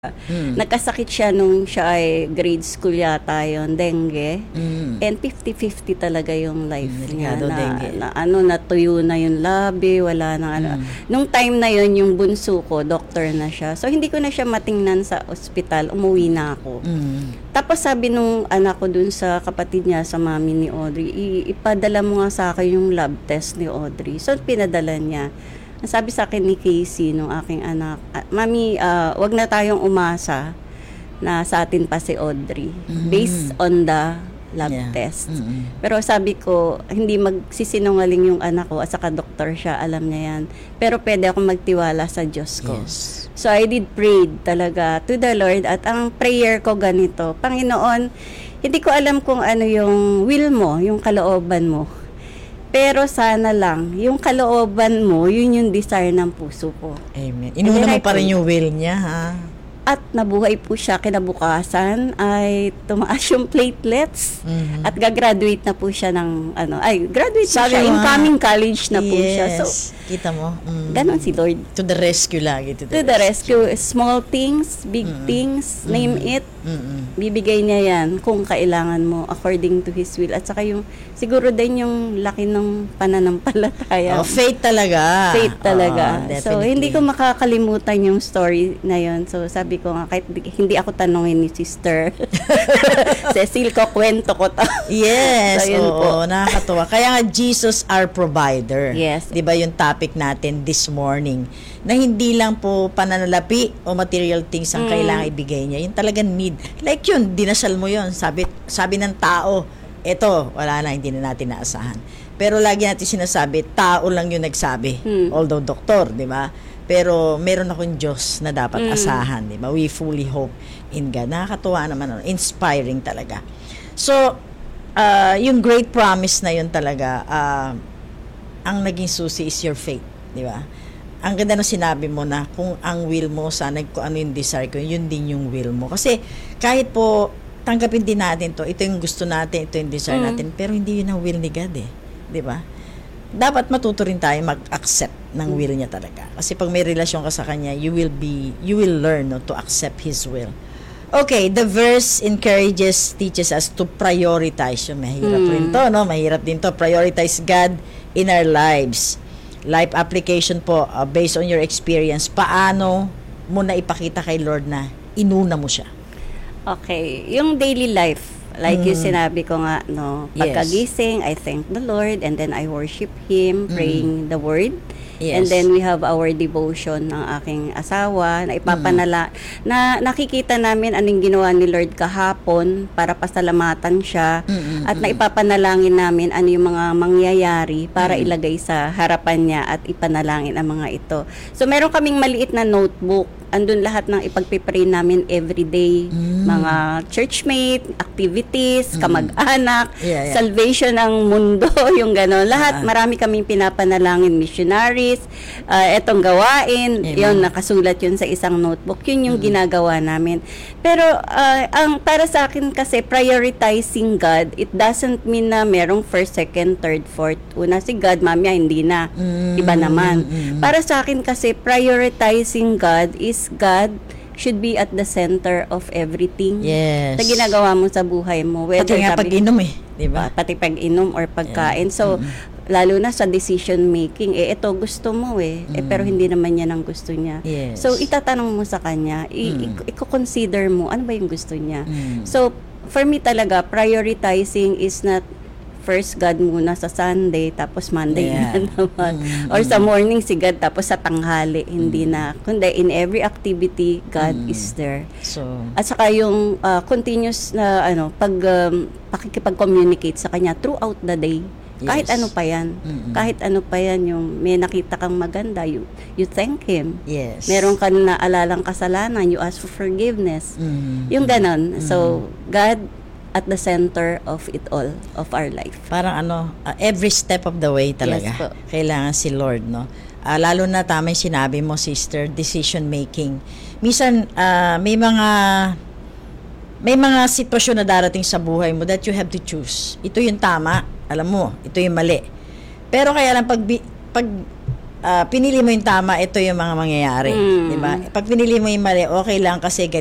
Nagkasakit siya nung siya ay grade school yata yon, dengue. And 50-50 talaga yung life niya. Natuyo na yung labi, wala na ano. Nung time na yon yung bunso ko, doctor na siya. So hindi ko na siya matingnan sa ospital, umuwi na ako. Tapos sabi nung anak ko dun sa kapatid niya, sa mami ni Audrey, ipadala mo nga sa akin yung lab test ni Audrey. So pinadala niya. Sabi sa akin ni Casey, nung aking anak, Mami, wag na tayong umasa na sa atin pa si Audrey based on the lab test. Pero sabi ko, hindi magsisinungaling yung anak ko at saka doktor siya, alam niya yan. Pero pwede akong magtiwala sa Diyos ko. So I did pray talaga to the Lord at ang prayer ko ganito, Panginoon, hindi ko alam kung ano yung will mo, yung kalooban mo. Pero sana lang, yung kalooban mo, yun yung desire ng puso ko. Amen. Inuna mo pa rin yung will niya, ha? At nabuhay po siya kinabukasan, ay tumaas yung platelets at gagraduate na po siya ng, graduate na siya, incoming college na po siya. So, kita mo? Ganon si Lord. To the rescue lagi. To the rescue. Small things, big things, name it. Bibigay niya yan kung kailangan mo according to His will. At saka yung, siguro din yung laki ng pananampalataya. Faith talaga. Faith talaga. So, Definitely. hindi ko makakalimutan yung story na yun. So, sabi ko nga, kahit hindi ako tanongin ni Sister Cecil ko, kwento ko to. Yes, so, nakakatuwa. Kaya nga, Jesus our provider. Yes. Diba yung topic natin this morning? Na hindi lang po pananalapi o material things ang kailangan ibigay niya. Yung talagang need. Like yun, dinasal mo yun. Sabi ng tao, eto, wala na, hindi na natin naasahan. Pero lagi natin sinasabi, tao lang yung nagsabi. Although doktor, di ba? Pero meron akong Diyos na dapat asahan, di ba? We fully hope in God. Nakakatuwa naman, inspiring talaga. So, yung great promise na yun talaga, ang naging susi is your faith, di ba? Ang ganda nung sinabi mo na kung ang will mo, sana kung ano yung desire ko, yun din yung will mo. Kasi kahit po, tanggapin din natin to, ito yung gusto natin, ito yung desire natin, pero hindi yun ang will ni God eh. Di ba? Dapat matuto rin tayo mag-accept ng will niya talaga. Kasi pag may relasyon ka sa Kanya, you will learn to accept His will. Okay, the verse teaches us to prioritize. Yung mahirap rin to, no? Mahirap din to. Prioritize God in our lives. Life application po, based on your experience, paano mo na ipakita kay Lord na inuna mo siya? Okay, yung daily life, like yung sinabi ko nga, no, pagkagising, I thank the Lord, and then I worship Him, praying the Word. Yes. And then we have our devotion ng aking asawa na ipapanala na nakikita namin anong ginawa ni Lord kahapon para pasalamatan siya at naipapanalangin namin ano yung mga mangyayari para ilagay sa harapan niya at ipanalangin ang mga ito. So meron kaming maliit na notebook, andun lahat ng ipagpipray namin everyday, mga churchmate, activities, kamag-anak, salvation ng mundo, yung gano'n. Lahat, marami kaming pinapanalangin, missionaries, etong gawain, yun, nakasulat yun sa isang notebook. Yun yung ginagawa namin. Pero, ang para sa akin kasi, prioritizing God, it doesn't mean na merong first, second, third, fourth. Una si God, mamaya hindi na. Iba naman. Para sa akin kasi, prioritizing God is God should be at the center of everything. Yes. Sa ginagawa mo sa buhay mo. Pati nga pag-inom diba? Pati pag-inom or pagkain. So, lalo na sa decision making, ito gusto mo pero hindi naman yan ang gusto niya. Yes. So, itatanong mo sa kanya, i-consider mo, ano ba yung gusto niya? So, for me talaga, prioritizing is not first God muna sa Sunday, tapos Monday na naman. Or sa morning si God, tapos sa tanghali, hindi na. Kundi in every activity, God is there. So, at saka yung continuous na pakikipag-communicate sa Kanya throughout the day. Kahit ano pa yan. Kahit ano pa yan, yung may nakita kang maganda, you thank Him. Yes. Meron ka na alalang kasalanan, you ask for forgiveness. Yung ganon. So, God at the center of it all, of our life. Parang every step of the way talaga. Yes po. Kailangan si Lord, no? Lalo na tama yung sinabi mo, sister, decision making. Minsan, may mga sitwasyon na darating sa buhay mo that you have to choose. Ito yung tama, alam mo, ito yung mali. Pero kaya lang pag pinili mo yung tama, ito yung mga mangyayari. Di ba? Pag pinili mo yung mali, okay lang kasi